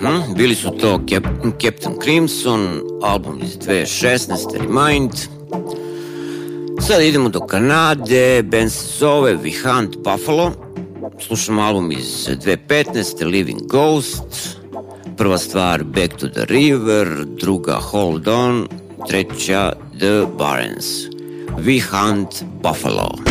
Bili su to Captain Crimson, album iz 2016, Remind. Sad idemo do Kanade, band se zove We Hunt Buffalo. Slušamo album iz 2015, Living Ghost. Prva stvar Back to the River, druga Hold On, treća The Barrens. We Hunt Buffalo.